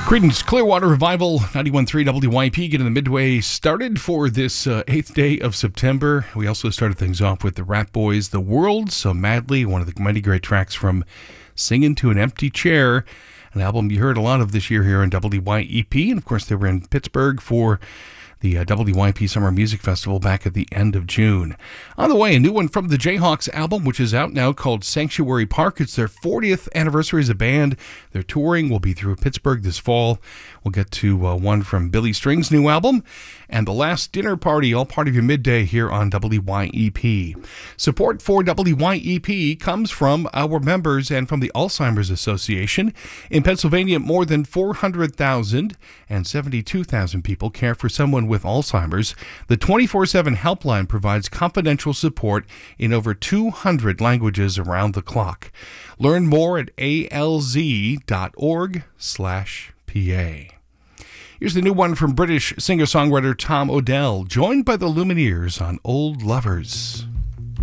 Creedence Clearwater Revival, 91.3 WYP, getting the midway started for this 8th day of September. We also started things off with the Rat Boys, The World So Madly, one of the many great tracks from Singing to an Empty Chair, an album you heard a lot of this year here on WYEP. And of course, they were in Pittsburgh for the WYP Summer Music Festival back at the end of June. On the way, a new one from the Jayhawks album, which is out now, called Sanctuary Park. It's their 40th anniversary as a band. Their touring will be through Pittsburgh this fall. We'll get to one from Billy String's new album, and The Last Dinner Party, all part of your midday here on WYEP. Support for WYEP comes from our members and from the Alzheimer's Association. In Pennsylvania, more than 400,000 and 72,000 people care for someone with Alzheimer's. The 24/7 helpline provides confidential support in over 200 languages around the clock. Learn more at alz.org/PA. Here's the new one from British singer-songwriter Tom Odell, joined by the Lumineers on Old Lovers.